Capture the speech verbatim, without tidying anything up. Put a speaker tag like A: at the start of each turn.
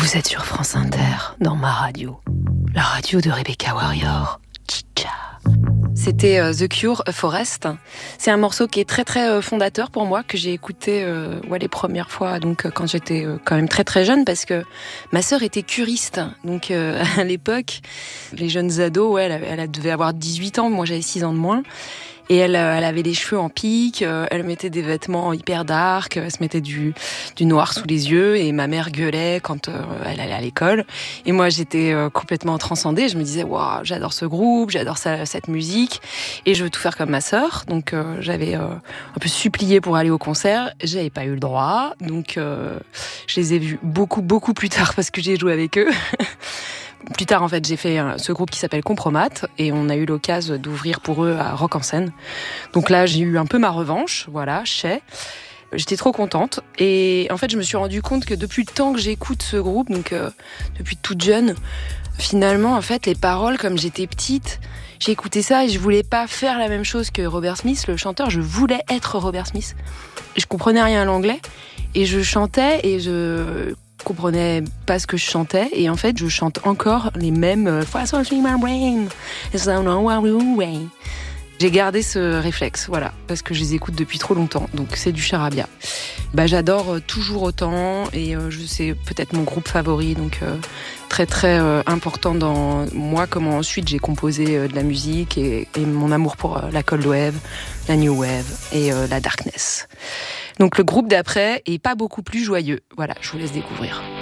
A: Vous êtes sur France Inter, dans ma radio. La radio de Rebecca Warrior. Chicha. C'était euh, The Cure, A Forest. C'est un morceau qui est très très euh, fondateur pour moi, que j'ai écouté euh, ouais, les premières fois donc, euh, quand j'étais euh, quand même très très jeune, parce que ma sœur était curiste. Donc euh, à l'époque, les jeunes ados, ouais, elle, elle devait avoir dix-huit ans, moi j'avais six ans de moins. Et elle, elle avait les cheveux en pique, elle mettait des vêtements hyper dark, elle se mettait du, du noir sous les yeux, et ma mère gueulait quand euh, elle allait à l'école. Et moi, j'étais euh, complètement transcendée. Je me disais, waouh, j'adore ce groupe, j'adore ça, cette musique, et je veux tout faire comme ma sœur. Donc, euh, j'avais euh, un peu supplié pour aller au concert. J'avais pas eu le droit, donc euh, je les ai vus beaucoup, beaucoup plus tard parce que j'ai joué avec eux. Plus tard, en fait, j'ai fait ce groupe qui s'appelle Compromat et on a eu l'occasion d'ouvrir pour eux à Rock en Seine. Donc là, j'ai eu un peu ma revanche, voilà, chez. J'étais trop contente et en fait, je me suis rendu compte que depuis le temps que j'écoute ce groupe, donc euh, depuis toute jeune, finalement, en fait, les paroles, comme j'étais petite, j'ai écouté ça et je voulais pas faire la même chose que Robert Smith, le chanteur. Je voulais être Robert Smith. Je comprenais rien à l'anglais et je chantais et je comprenais pas ce que je chantais et en fait je chante encore les mêmes j'ai gardé ce réflexe, voilà, parce que je les écoute depuis trop longtemps, donc c'est du charabia. Bah j'adore toujours autant et euh, je sais peut-être mon groupe favori, donc euh, très très euh, important dans moi, comment ensuite j'ai composé euh, de la musique et, et mon amour pour euh, la cold wave, la new wave et euh, la darkness. Donc le groupe d'après est pas beaucoup plus joyeux. Voilà, je vous laisse découvrir.